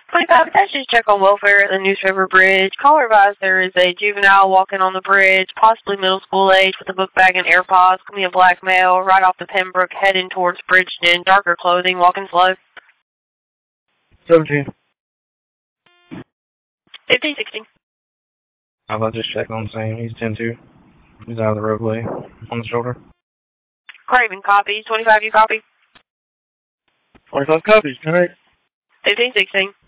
25, just check on welfare at the News River Bridge. Caller advised there is a juvenile walking on the bridge, possibly middle school age, with a book bag and AirPods. Could be a black male, right off the Pembroke, heading towards Bridgeton. Darker clothing, walking slow. 17. 15, 16. I'll just check on the same. He's 10-2. He's out of the roadway. On the shoulder. Craven, copy. 25, you copy? 25 copies. 10-8. 15, 16.